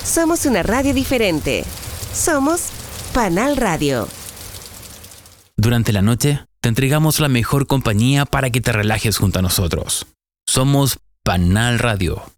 Somos una radio diferente. Somos Panal Radio. Durante la noche, te entregamos la mejor compañía para que te relajes junto a nosotros. Somos Panal Radio.